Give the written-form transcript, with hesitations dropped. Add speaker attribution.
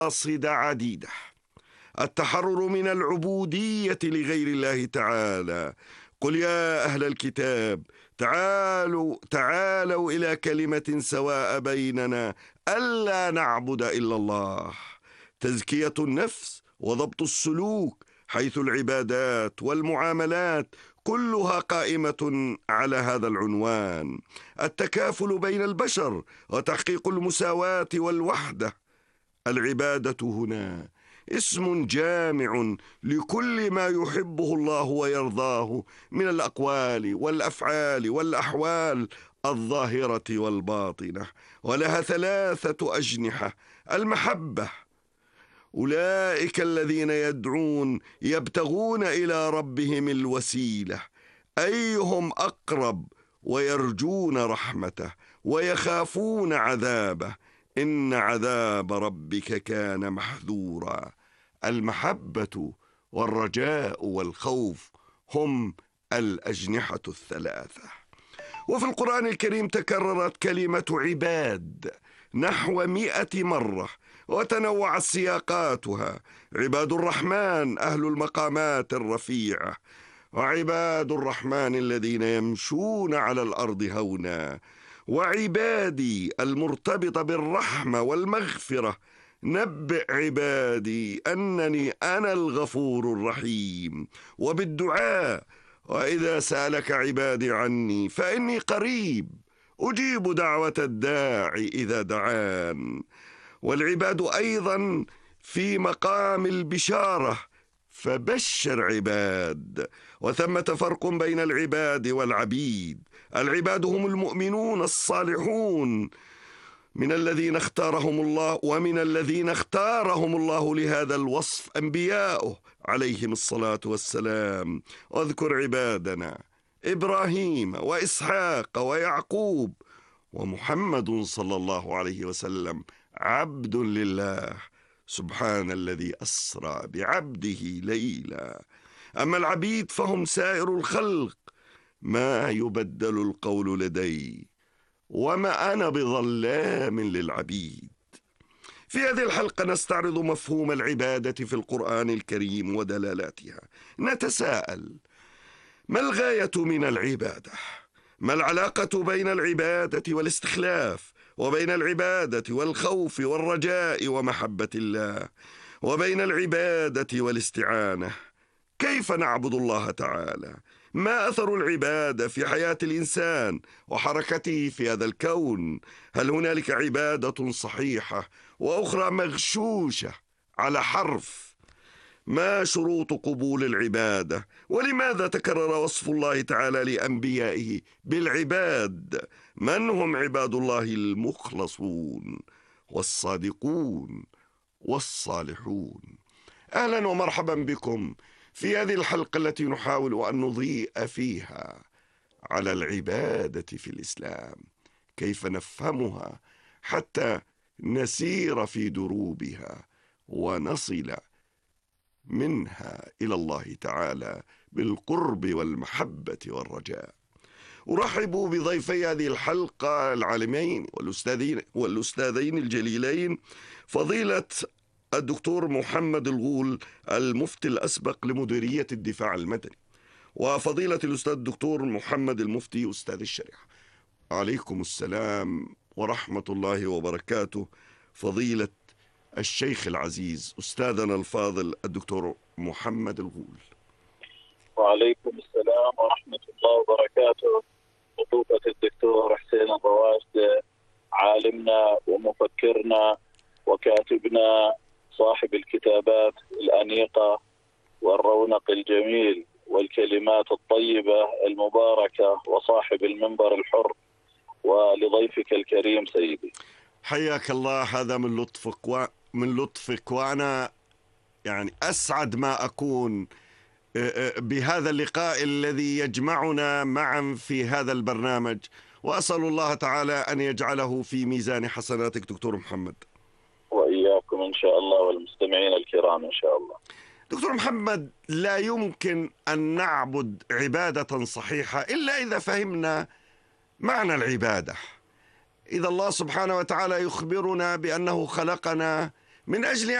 Speaker 1: مقاصد عديدة: التحرر من العبودية لغير الله تعالى. قل يا أهل الكتاب تعالوا إلى كلمة سواء بيننا ألا نعبد إلا الله. تزكية النفس وضبط السلوك، حيث العبادات والمعاملات كلها قائمة على هذا العنوان: التكافل بين البشر وتحقيق المساواة والوحدة. العبادة هنا اسم جامع لكل ما يحبه الله ويرضاه من الأقوال والأفعال والأحوال الظاهرة والباطنة، ولها 3 أجنحة: المحبة، أولئك الذين يبتغون إلى ربهم الوسيلة أيهم أقرب، ويرجون رحمته ويخافون عذابه، إن عذاب ربك كان محذورا. المحبة والرجاء والخوف هم الأجنحة ال3. وفي القرآن الكريم تكررت كلمة عباد نحو 100 مرة، وتنوعت سياقاتها: عباد الرحمن أهل المقامات الرفيعة، وعباد الرحمن الذين يمشون على الأرض هونا، وعبادي المرتبطة بالرحمة والمغفرة: نبئ عبادي أنني أنا الغفور الرحيم، وبالدعاء: وإذا سألك عبادي عني فإني قريب أجيب دعوة الداعي إذا دعان. والعباد أيضا في مقام البشارة: فبشر عباد. وثمة فرق بين العباد والعبيد. العباد هم المؤمنون الصالحون من الذين اختارهم الله، ومن الذين اختارهم الله لهذا الوصف أنبياؤه عليهم الصلاة والسلام. واذكر عبادنا إبراهيم وإسحاق ويعقوب، ومحمد صلى الله عليه وسلم عبد لله، سبحان الذي أسرى بعبده ليلا. أما العبيد فهم سائر الخلق، ما يبدل القول لدي وما أنا بظلام للعبيد. في هذه الحلقة نستعرض مفهوم العبادة في القرآن الكريم ودلالاتها. نتساءل: ما الغاية من العبادة؟ ما العلاقة بين العبادة والاستخلاف، وبين العبادة والخوف والرجاء ومحبة الله، وبين العبادة والاستعانة؟ كيف نعبد الله تعالى؟ ما أثر العبادة في حياة الإنسان وحركته في هذا الكون؟ هل هنالك عبادة صحيحة وأخرى مغشوشة على حرف؟ ما شروط قبول العبادة؟ ولماذا تكرر وصف الله تعالى لأنبيائه بالعباد؟ من هم عباد الله المخلصون والصادقون والصالحون؟ أهلا ومرحبا بكم في هذه الحلقة التي نحاول أن نضيء فيها على العبادة في الإسلام، كيف نفهمها حتى نسير في دروبها ونصل منها إلى الله تعالى بالقرب والمحبة والرجاء. أرحب بضيفي هذه الحلقة العالمين والأستاذين الجليلين: فضيلة الدكتور محمد الغول المفتي الأسبق لمديرية الدفاع المدني، وفضيلة الأستاذ الدكتور محمد المفتي أستاذ الشريعة. عليكم السلام ورحمة الله وبركاته فضيلة الشيخ العزيز أستاذنا الفاضل الدكتور محمد الغول.
Speaker 2: وعليكم السلام ورحمة الله وبركاته خطوبة الدكتور حسين الرواشد، عالمنا ومفكرنا وكاتبنا، صاحب الكتابات الأنيقة والرونق الجميل والكلمات الطيبة المباركة، وصاحب المنبر الحر، ولضيفك الكريم سيدي.
Speaker 1: حياك الله. هذا من لطفك وأنا يعني أسعد ما أكون بهذا اللقاء الذي يجمعنا معا في هذا البرنامج، وأسأل الله تعالى أن يجعله في ميزان حسناتك دكتور محمد.
Speaker 2: وإياكم إن شاء الله، والمستمعين الكرام إن شاء الله.
Speaker 1: دكتور محمد، لا يمكن أن نعبد عبادة صحيحة إلا إذا فهمنا معنى العبادة. إذا الله سبحانه وتعالى يخبرنا بأنه خلقنا من أجل